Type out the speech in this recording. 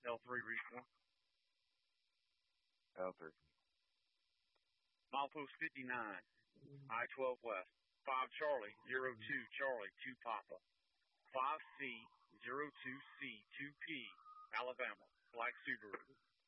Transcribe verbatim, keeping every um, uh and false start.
L three regional. L three. Milepost fifty-nine, I twelve West. five Charlie, zero two Charlie, two Papa. five C, zero two C, two P, Alabama, black Subaru.